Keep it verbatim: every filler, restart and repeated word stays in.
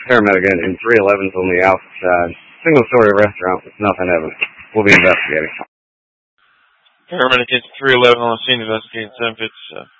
paramedic in three eleven's on the outside. Single-story restaurant with nothing evident. We'll be investigating. Paramedic in three eleven on the scene investigating seven fifty-seven.